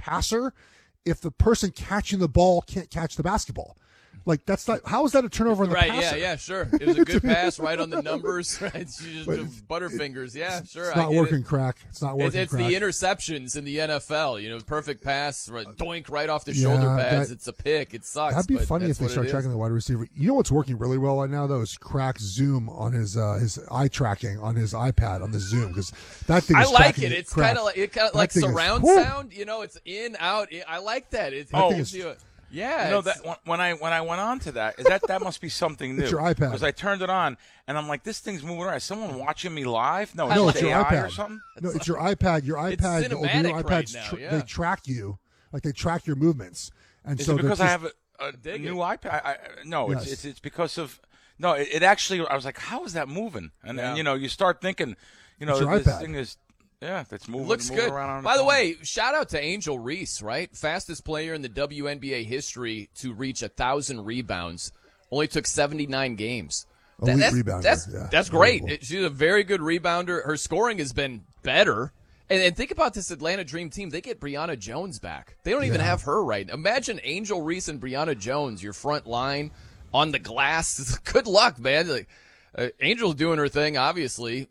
passer if the person catching the ball can't catch the basketball. Like, that's not, how is that a turnover in the passer? Yeah, sure. It was a good pass right on the numbers. Right? She just butterfingers. Yeah, sure. It's not working, crack. It's not working, It's crack. the interceptions in the NFL. Perfect pass, doink right off the shoulder pads. It's a pick. It sucks. That'd be funny if they start tracking the wide receiver. You know what's working really well right now, though, is Crack's Zoom on his eye tracking on his iPad on the Zoom, because that thing is I like it. It's kind of like surround sound. It's in, out. I like that. Yeah, that when I went on to that must be something new. It's your iPad. Because I turned it on and I'm like, this thing's moving around. Is someone watching me live? No, it's your AI iPad or something. No, it's your iPad. Your iPad, it's cinematic right now, they track you, like they track your movements. And is so it because I have a new iPad? No, yes. it's because of It actually, I was like, how is that moving? And then you start thinking, this iPad. thing is. Yeah, that's moving. Looks moving good. Around By the way, shout out to Angel Reese, right? Fastest player in the WNBA history to reach 1,000 rebounds. Only took 79 games. That's great. She's a very good rebounder. Her scoring has been better. And think about this Atlanta Dream team. They get Brianna Jones back. They don't even have her right. Imagine Angel Reese and Brianna Jones, your front line on the glass. Good luck, man. Angel's doing her thing, obviously.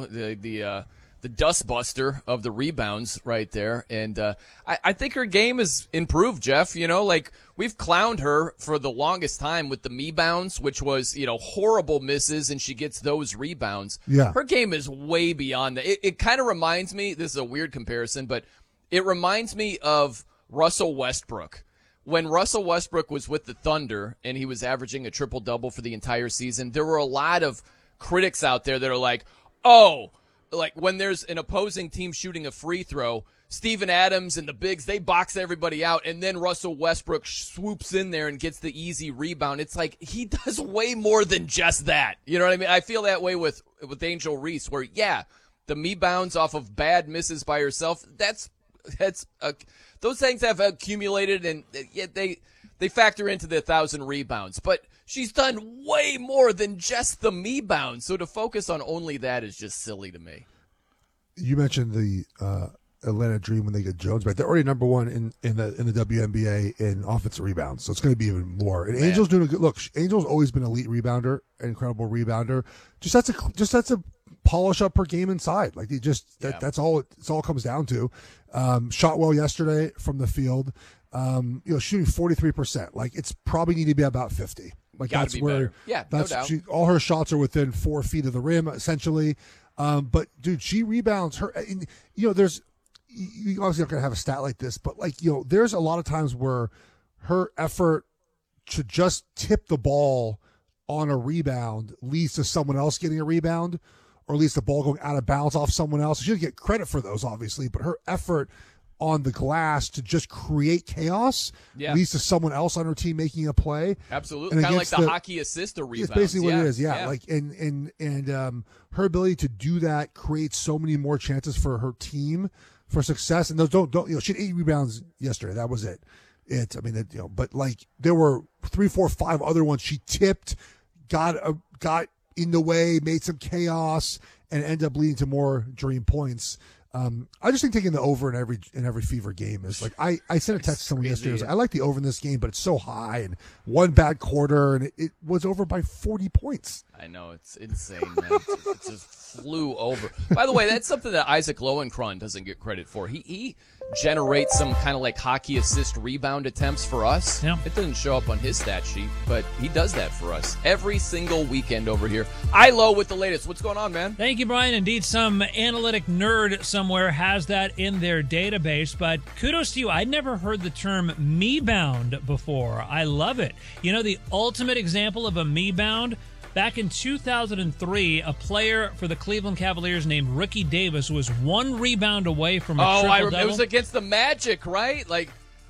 The dustbuster of the rebounds right there. And I think her game has improved, Jeff. We've clowned her for the longest time with the me-bounds, which was, horrible misses, and she gets those rebounds. Yeah. Her game is way beyond that. It kind of reminds me, this is a weird comparison, but it reminds me of Russell Westbrook. When Russell Westbrook was with the Thunder and he was averaging a triple-double for the entire season, there were a lot of critics out there that are like, when there's an opposing team shooting a free throw, Steven Adams and the bigs, they box everybody out, and then Russell Westbrook swoops in there and gets the easy rebound. It's like he does way more than just that. You know what I mean? I feel that way with Angel Reese, where, the me-bounds off of bad misses by herself, those things have accumulated, and they factor into the 1,000 rebounds. But she's done way more than just the me-bounds, so to focus on only that is just silly to me. You mentioned the Atlanta Dream when they get Jones back. They're already number one in the WNBA in offensive rebounds, so it's going to be even more. And Angel's doing a good look. Angel's always been an elite rebounder, an incredible rebounder. Just that's a polish up her game inside. Like that's all it all comes down to. Shot well yesterday from the field. Shooting 43%. Like, it's probably need to be about 50. Like, that's where, no doubt. All her shots are within 4 feet of the rim, essentially. But dude, she rebounds her. And, there's, you obviously not going to have a stat like this, but there's a lot of times where her effort to just tip the ball on a rebound leads to someone else getting a rebound, or at least the ball going out of bounds off someone else. She doesn't get credit for those, obviously, but her effort on the glass to just create chaos leads to someone else on her team making a play. Absolutely. Kind of like the hockey assist or rebounds. It's basically what it is, yeah. Like, and her ability to do that creates so many more chances for her team for success. And those she had 8 rebounds yesterday. That was it. But like, there were 3, 4, 5 other ones she tipped, got in the way, made some chaos, and ended up leading to more Dream points. I just think taking the over in every Fever game is like, I sent a text to someone yesterday. I was like, I like the over in this game, but it's so high, and one bad quarter, and it was over by 40 points. I know, it's insane, man. It just flew over. By the way, that's something that Isaac Lowenkron doesn't get credit for. He generates some kind of like hockey assist rebound attempts for us. Yeah. It doesn't show up on his stat sheet, but he does that for us every single weekend over here. Ilo with the latest. What's going on, man? Thank you, Brian. Indeed, some analytic nerd somewhere has that in their database, but kudos to you. I'd never heard the term me-bound before. I love it. The ultimate example of a me-bound, back in 2003, a player for the Cleveland Cavaliers named Ricky Davis was 1 rebound away from a triple-double. I remember. It was against the Magic, right? Like,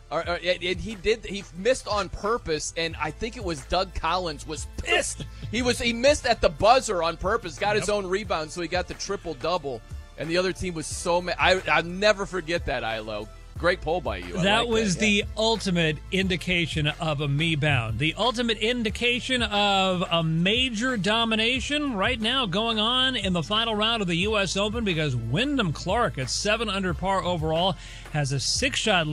he missed on purpose, and I think it was Doug Collins was pissed. He missed at the buzzer on purpose, got his own rebound, so he got the triple-double, and the other team was so mad. I'll never forget that, Ilo. Great poll by you. That was the ultimate indication of a me-bound. The ultimate indication of a major domination right now going on in the final round of the U.S. Open, because Wyndham Clark at 7 under par overall has a 6-shot lead.